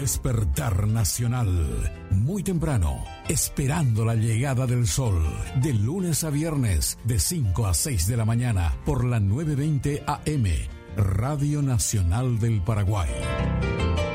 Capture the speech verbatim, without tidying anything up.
despertar nacional. Muy temprano, esperando la llegada del sol. De lunes a viernes, de cinco a seis de la mañana, por la novecientos veinte A M, Radio Nacional del Paraguay.